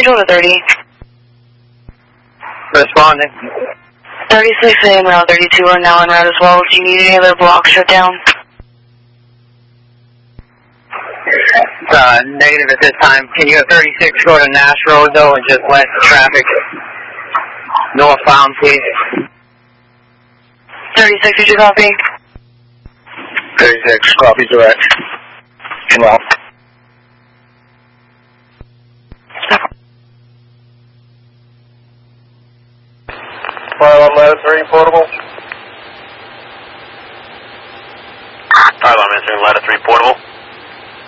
go to 30. Responding. 36 and Route 32 are now en route as well. Do you need any other blocks shut down? Negative at this time. Can you have 36 go to Nash Road, though, and just let traffic northbound, please? 36, did you copy? 36, copy direct. Come on. Fire 1 ladder 3, portable.